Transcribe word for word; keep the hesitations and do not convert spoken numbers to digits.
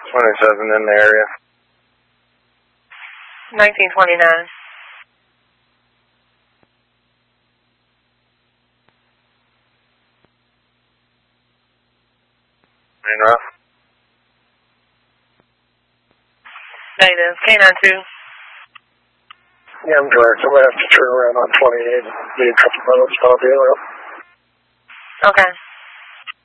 twenty-seven in the area. nineteen twenty-nine. Main rough. Negative. K nine two. Yeah, I'm direct. I'm going to have to turn around on twenty-eight. Need a couple minutes, but I'll be around. Okay.